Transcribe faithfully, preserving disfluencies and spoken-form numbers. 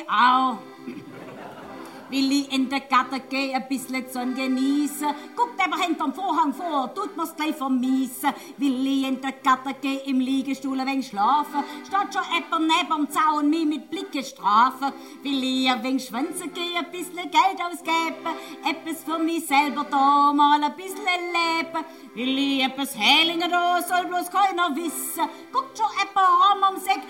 auch. Will ich in der Gatter gehen, ein bisschen Sonne genießen. Guckt einfach hinterm Vorhang vor, tut mir's gleich vermiesen. Will ich in der Gatter gehen, im Liegestuhl ein wenig schlafen. Statt schon jemand neben'm Zaun mich mit Blicken strafen. Will ich ein wenig schwänzen gehen, ein bisschen Geld ausgeben. Etwas für mich selber da, mal ein bisschen leben. Will ich etwas Hählingen da, soll bloß keiner wissen. Guckt schon jemand an und sagt,